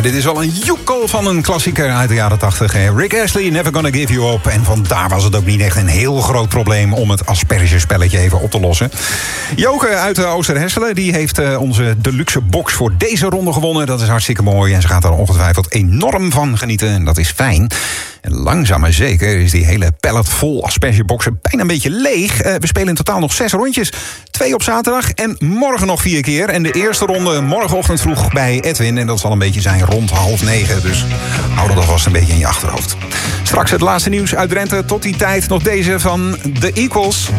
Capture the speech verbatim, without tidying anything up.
Ja, dit is al een joekel van een klassieker uit de jaren tachtig. Rick Astley, Never Gonna Give You Up. En vandaar was het ook niet echt een heel groot probleem om het aspergespelletje even op te lossen. Joke uit Oosterhesselen, die heeft onze deluxe box voor deze ronde gewonnen. Dat is hartstikke mooi en ze gaat er ongetwijfeld enorm van genieten. En dat is fijn. En langzaam maar zeker is die hele pallet vol aspergeboxen bijna een beetje leeg. Uh, we spelen in totaal nog zes rondjes. Twee op zaterdag en morgen nog vier keer. En de eerste ronde morgenochtend vroeg bij Edwin. En dat zal een beetje zijn rond half negen. Dus hou dat alvast een beetje in je achterhoofd. Straks het laatste nieuws uit Drenthe. Tot die tijd nog deze van The Equals.